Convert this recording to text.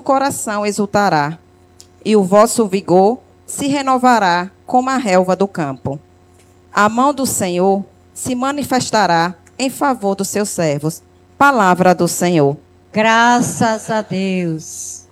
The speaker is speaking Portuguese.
coração exultará, e o vosso vigor se renovará como a relva do campo. A mão do Senhor se manifestará em favor dos seus servos. Palavra do Senhor. Graças a Deus.